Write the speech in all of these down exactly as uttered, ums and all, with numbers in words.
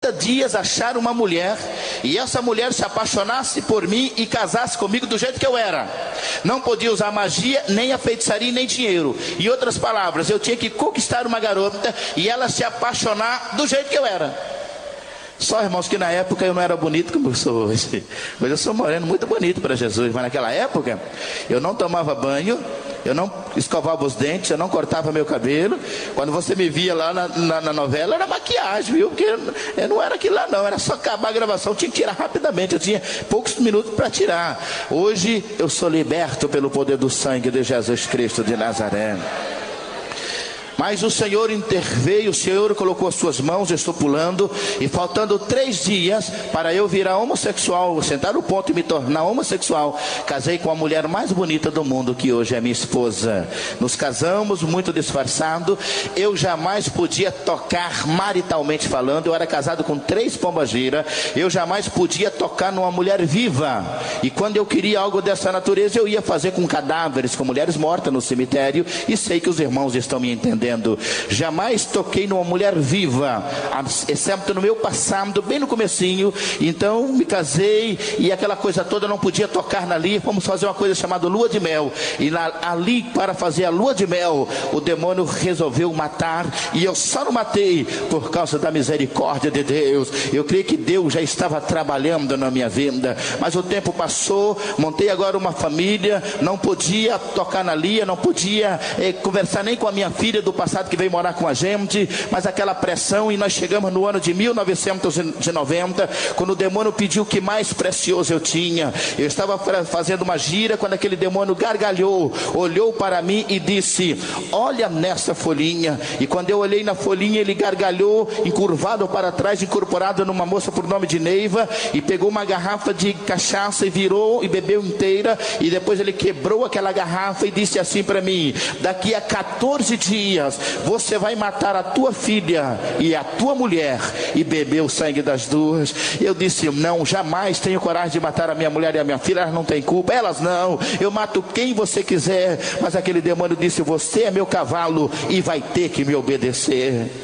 noventa dias achar uma mulher, e essa mulher se apaixonasse por mim e casasse comigo do jeito que eu era. Não podia usar magia, nem a feitiçaria, nem dinheiro. Em outras palavras, eu tinha que conquistar uma garota e ela se apaixonar do jeito que eu era. Só, irmãos, que na época eu não era bonito como eu sou hoje. Hoje eu sou moreno, muito bonito para Jesus. Mas naquela época eu não tomava banho, eu não escovava os dentes, eu não cortava meu cabelo. Quando você me via lá na, na, na novela, era maquiagem, viu? Porque eu não era aquilo lá não, era só acabar a gravação, eu tinha que tirar rapidamente, eu tinha poucos minutos para tirar. Hoje eu sou liberto pelo poder do sangue de Jesus Cristo de Nazaré. Mas o Senhor interveio, o Senhor colocou as suas mãos, eu estou pulando, e faltando três dias para eu virar homossexual, sentar no ponto e me tornar homossexual, casei com a mulher mais bonita do mundo, que hoje é minha esposa. Nos casamos muito disfarçado. Eu jamais podia tocar maritalmente falando, eu era casado com três pombagira, eu jamais podia tocar numa mulher viva, e quando eu queria algo dessa natureza, eu ia fazer com cadáveres, com mulheres mortas no cemitério, e sei que os irmãos estão me entendendo. Jamais toquei numa mulher viva, exceto no meu passado, bem no comecinho. Então me casei e aquela coisa toda, não podia tocar nali. Vamos fazer uma coisa chamada lua de mel, e na, ali para fazer a lua de mel, o demônio resolveu matar, e eu só não matei por causa da misericórdia de Deus. Eu creio que Deus já estava trabalhando na minha vida, mas o tempo passou, montei agora uma família, não podia tocar na lia, não podia eh, conversar nem com a minha filha do passado que veio morar com a gente, mas aquela pressão, e nós chegamos no ano de mil novecentos e noventa, quando o demônio pediu o que mais precioso eu tinha. Eu estava fazendo uma gira, quando aquele demônio gargalhou, olhou para mim e disse: olha nessa folhinha. E quando eu olhei na folhinha, ele gargalhou, encurvado para trás, incorporado numa moça por nome de Neiva, e pegou uma garrafa de cachaça e virou e bebeu inteira, e depois ele quebrou aquela garrafa e disse assim para mim: daqui a quatorze dias você vai matar a tua filha e a tua mulher e beber o sangue das duas. Eu disse: não, jamais tenho coragem de matar a minha mulher e a minha filha, elas não têm culpa. Elas não, eu mato quem você quiser. Mas aquele demônio disse: você é meu cavalo e vai ter que me obedecer.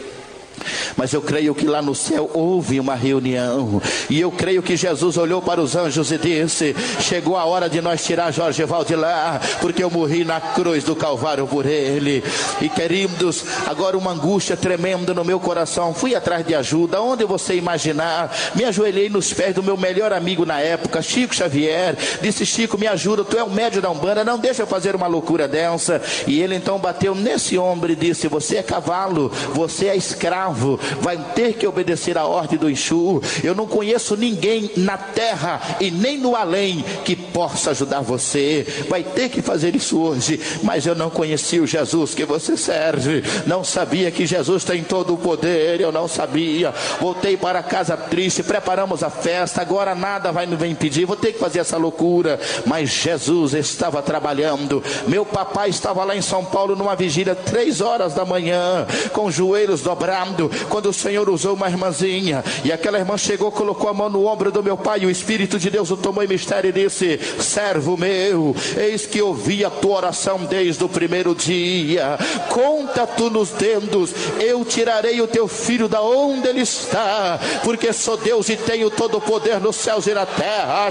Mas eu creio que lá no céu houve uma reunião, e eu creio que Jesus olhou para os anjos e disse: chegou a hora de nós tirar Jorgeval de lá, porque eu morri na cruz do Calvário por ele. E queridos, agora uma angústia tremenda no meu coração. Fui atrás de ajuda, onde você imaginar. Me ajoelhei nos pés do meu melhor amigo na época, Chico Xavier. Disse: Chico, me ajuda, tu é o médio da Umbanda, não deixa eu fazer uma loucura dessa. E ele então bateu nesse ombro e disse: você é cavalo, você é escravo, vai ter que obedecer a ordem do Exu. Eu não conheço ninguém na terra e nem no além que possa ajudar você. Vai ter que fazer isso hoje. Mas eu não conhecia o Jesus que você serve, não sabia que Jesus tem todo o poder. Eu não sabia. Voltei para casa triste, preparamos a festa, agora nada vai me impedir, vou ter que fazer essa loucura. Mas Jesus estava trabalhando. Meu papai estava lá em São Paulo numa vigília, três horas da manhã, com os joelhos dobrados, quando o Senhor usou uma irmãzinha, e aquela irmã chegou, colocou a mão no ombro do meu pai, e o Espírito de Deus o tomou em mistério e disse: servo meu, eis que ouvi a tua oração desde o primeiro dia, conta tu nos dedos, eu tirarei o teu filho da onde ele está, porque sou Deus e tenho todo o poder nos céus e na terra.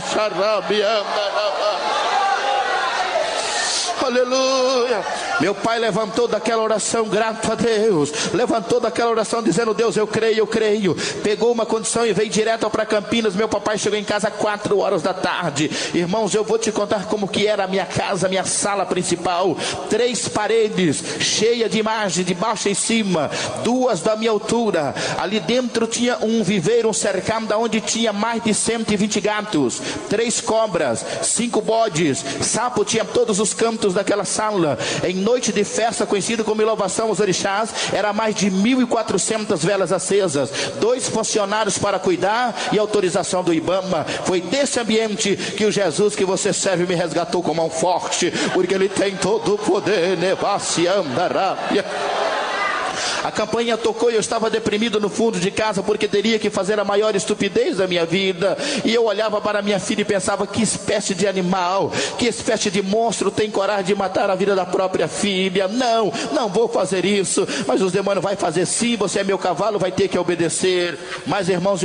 Aleluia. Meu pai levantou daquela oração, grato a Deus, levantou daquela oração dizendo: Deus, eu creio, eu creio. Pegou uma condição e veio direto para Campinas. Meu papai chegou em casa às quatro horas da tarde. Irmãos, eu vou te contar como que era a minha casa, a minha sala principal. Três paredes, cheia de imagem, de baixo em cima, duas da minha altura. Ali dentro tinha um viveiro, um cercado, onde tinha mais de cento e vinte gatos, três cobras, cinco bodes, sapo, tinha todos os cantos daquela sala. Em noite de festa, conhecida como louvação aos orixás, era mais de mil e quatrocentas velas acesas, dois funcionários para cuidar e autorização do Ibama. Foi desse ambiente que o Jesus que você serve me resgatou com mão forte, porque ele tem todo o poder. A campainha tocou e eu estava deprimido no fundo de casa, porque teria que fazer a maior estupidez da minha vida. E eu olhava para minha filha e pensava: que espécie de animal, que espécie de monstro tem coragem de matar a vida da própria filha? Não, não vou fazer isso. Mas os demônios: vai fazer sim, você é meu cavalo, vai ter que obedecer. Mas irmãos,